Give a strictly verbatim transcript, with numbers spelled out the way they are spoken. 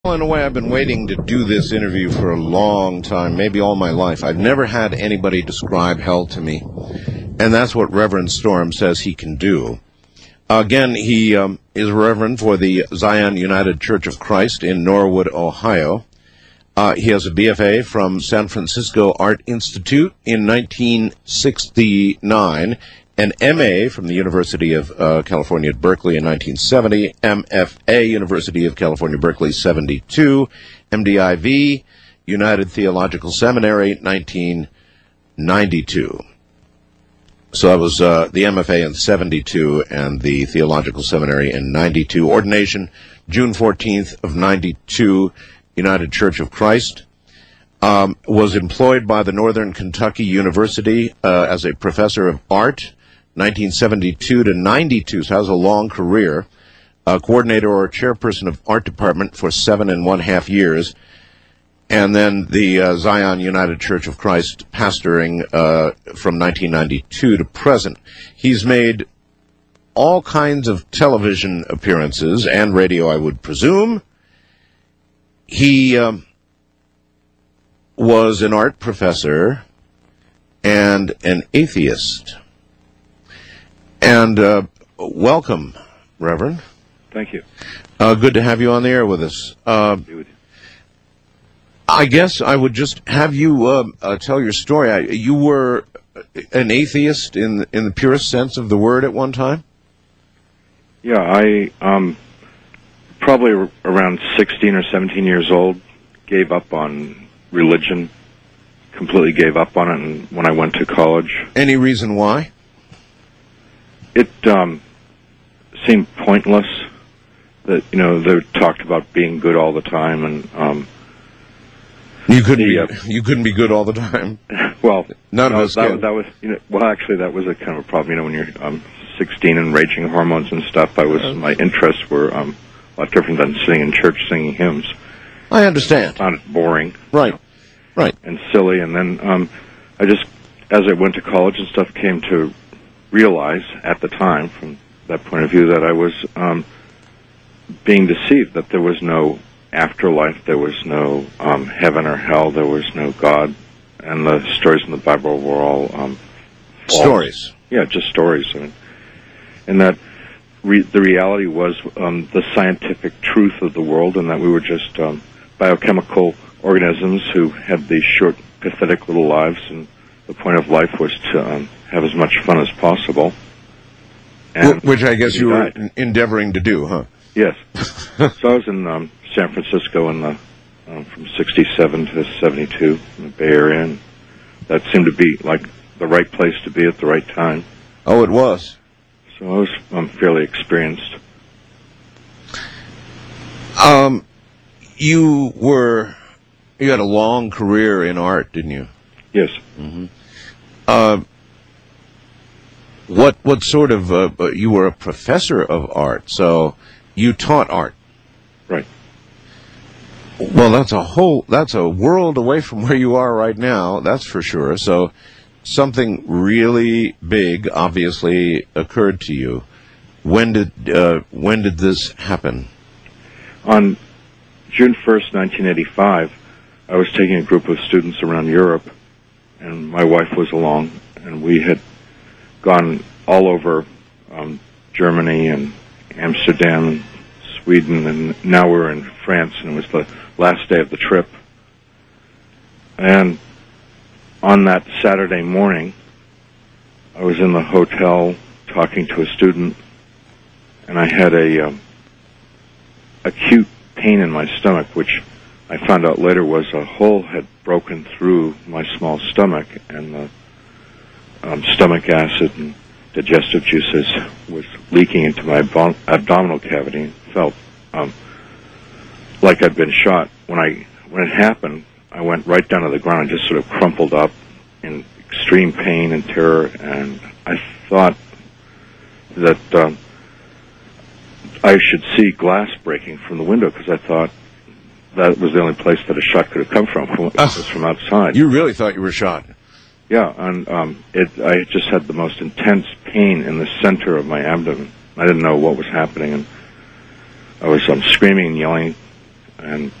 Well, in a way, I've been waiting to do this interview for a long time, maybe all my life. I've never had anybody describe hell to me, and that's what Reverend Storm says he can do. Again, he um, is Reverend for the Zion United Church of Christ in Norwood, Ohio. Uh, he has a B F A from San Francisco Art Institute in nineteen sixty-nine, an M A from the University of uh, California at Berkeley in nineteen seventy, M F A, University of California, Berkeley, seventy-two, M D I V, United Theological Seminary, nineteen ninety-two. So that was uh, the M F A in seventy-two and the Theological Seminary in ninety-two. Ordination, June fourteenth of ninety-two, United Church of Christ. Um, was employed by the Northern Kentucky University uh, as a professor of art, nineteen seventy-two to ninety-two, so has a long career. Uh, coordinator or chairperson of art department for seven and one half years. And then the uh, Zion United Church of Christ pastoring uh, from nineteen ninety-two to present. He's made all kinds of television appearances and radio, I would presume. He um, was an art professor and an atheist. And uh, welcome, Reverend. Thank you. Uh, good to have you on the air with us. Uh, I guess I would just have you uh, uh, tell your story. I, you were an atheist in in the purest sense of the word at one time? Yeah, I um, probably r- around sixteen or seventeen years old, gave up on religion, completely gave up on it and when I went to college. Any reason why? It um, seemed pointless that, you know, they talked about being good all the time, and um, you couldn't the, be uh, you couldn't be good all the time. Well, none no, of us that, can. that was, you know, well, actually, that was a kind of a problem. You know, when you're um, sixteen and raging hormones and stuff, I was my interests were um, a lot different than sitting in church singing hymns. I understand. I found it boring, right, right, and silly. And then um, I just, as I went to college and stuff, came to realize at the time, from that point of view, that I was um, being deceived, that there was no afterlife, there was no um, heaven or hell, there was no God, and the stories in the Bible were all um, false. Stories. Yeah, just stories. I mean, and that re- the reality was um, the scientific truth of the world, and that we were just um, biochemical organisms who had these short, pathetic little lives, and the point of life was to um, have as much fun as possible. And Which I guess you were died. endeavoring to do, huh? Yes. So I was in um, San Francisco in the, um, from sixty-seven to seventy-two in the Bay Area, and that seemed to be like the right place to be at the right time. Oh, it was. So I was um, fairly experienced. Um, you were, you had a long career in art, didn't you? Yes. Mm-hmm. Uh, what what sort of uh, you were a professor of art, so you taught art. Right. Well, that's a whole that's a world away from where you are right now. That's for sure. So something really big obviously occurred to you. When did uh, when did this happen? On June first, nineteen eighty-five, I was taking a group of students around Europe, and my wife was along, and we had gone all over um, Germany and Amsterdam and Sweden, and now we're in France, and it was the last day of the trip. And on that Saturday morning, I was in the hotel talking to a student, and I had a um, acute pain in my stomach, which I found out later was a hole had broken through my small stomach, and the um, stomach acid and digestive juices was leaking into my abdom- abdominal cavity. And felt um, like I'd been shot. When I when it happened, I went right down to the ground and just sort of crumpled up in extreme pain and terror. And I thought that um, I should see glass breaking from the window, because I thought that was the only place that a shot could have come from, from, Uh, was from outside. You really thought you were shot? Yeah, and um, it, I just had the most intense pain in the center of my abdomen. I didn't know what was happening, and I was um, screaming and yelling and